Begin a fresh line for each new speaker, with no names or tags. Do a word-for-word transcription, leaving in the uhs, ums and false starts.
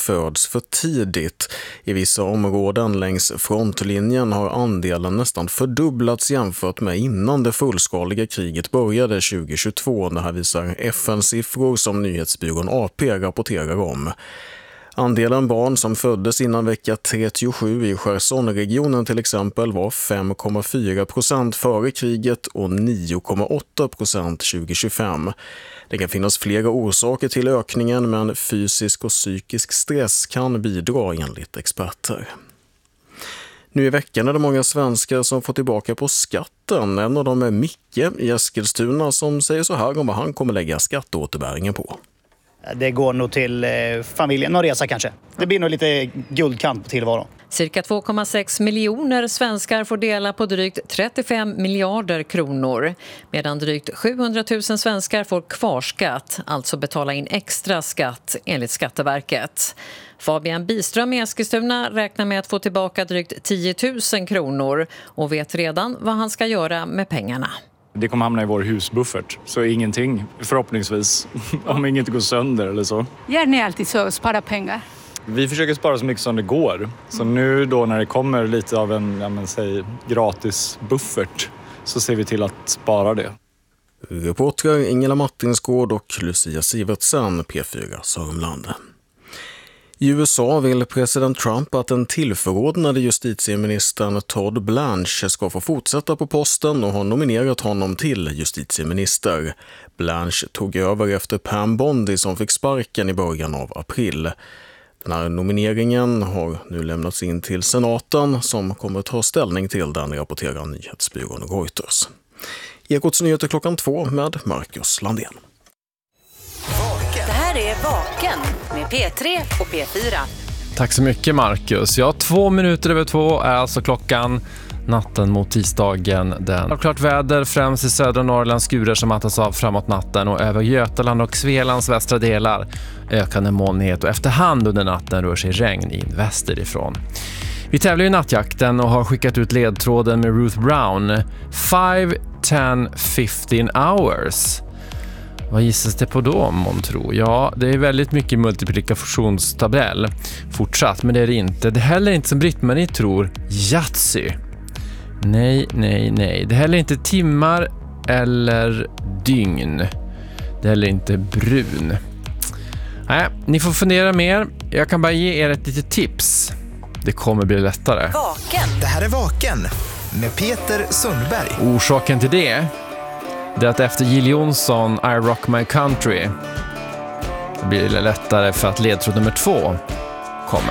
föds för tidigt. I vissa områden längs frontlinjen har andelen nästan fördubblats jämfört med innan det fullskaliga kriget började tjugohundratjugotvå. Det här visar F N-siffror som nyhetsbyrån A P rapporterar om. Andelen barn som föddes innan vecka trettiosju i Cherson-regionen till exempel var fem komma fyra procent före kriget och nio komma åtta procent tjugohundratjugofem. Det kan finnas flera orsaker till ökningen, men fysisk och psykisk stress kan bidra enligt experter. Nu i veckan är det många svenskar som får tillbaka på skatten. En av dem är Micke i Eskilstuna som säger så här om vad han kommer lägga skatteåterbäringen på.
Det går nog till eh, familjen, någon resa kanske. Det blir nog lite guldkant på tillvaron.
Cirka två komma sex miljoner svenskar får dela på drygt trettiofem miljarder kronor. Medan drygt sjuhundratusen svenskar får kvarskatt, alltså betala in extra skatt enligt Skatteverket. Fabian Biström i Eskilstuna räknar med att få tillbaka drygt tio tusen kronor och vet redan vad han ska göra med pengarna.
Det kommer hamna i vår husbuffert, så ingenting förhoppningsvis, om inget går sönder eller så.
Gör ni alltid så, spara pengar?
Vi försöker spara så mycket som det går. Så nu då när det kommer lite av en ja, men, säg, gratis buffert så ser vi till att spara det.
Reportrar Ingela Martinsgård och Lucia Sivertsen, P fyra Sörmland. I U S A vill president Trump att den tillförordnade justitieministern Todd Blanche ska få fortsätta på posten och har nominerat honom till justitieminister. Blanche tog över efter Pam Bondi som fick sparken i början av april. Den här nomineringen har nu lämnats in till senaten som kommer ta ställning till den, rapporterar nyhetsbyrån Reuters. Ekots nyheter klockan två med Marcus Landén.
Det här är Vaken med P tre och P fyra.
Tack så mycket Marcus. Ja, två minuter över två är alltså klockan natten mot tisdagen. Den har klart väder främst i södra Norrland, skurar som mattas av framåt natten och över Götaland och Svealands västra delar ökande molnighet och efterhand under natten rör sig regn in västerifrån. Vi tävlar i nattjakten och har skickat ut ledtråden med Ruth Brown. five, ten, fifteen hours. Vad gissas det på då, månntro? Ja, det är väldigt mycket multiplikationstabell fortsatt, men det är det inte. Det är heller inte som Britt-Marie tror, Yatzy. Nej, nej, nej. Det är heller inte timmar eller dygn. Det är heller inte brun. Nej, ni får fundera mer. Jag kan bara ge er ett litet tips. Det kommer bli lättare.
Vaken.
Det här är Vaken med Peter Sundberg.
Orsaken till det Det är att efter Jill Johnson, I Rock My Country, det blir det lättare för att ledtråd nummer två